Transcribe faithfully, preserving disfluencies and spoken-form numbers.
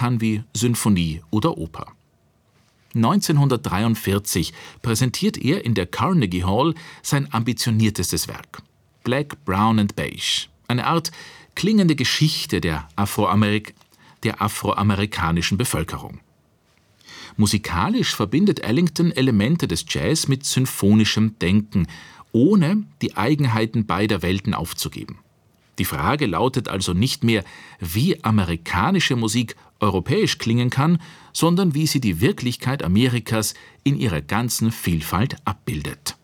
kann wie Sinfonie oder Oper. neunzehnhundertdreiundvierzig präsentiert er in der Carnegie Hall sein ambitioniertestes Werk, Black, Brown and Beige, eine Art klingende Geschichte der, Afroamerik- der afroamerikanischen Bevölkerung. Musikalisch verbindet Ellington Elemente des Jazz mit symphonischem Denken, ohne die Eigenheiten beider Welten aufzugeben. Die Frage lautet also nicht mehr, wie amerikanische Musik europäisch klingen kann, sondern wie sie die Wirklichkeit Amerikas in ihrer ganzen Vielfalt abbildet.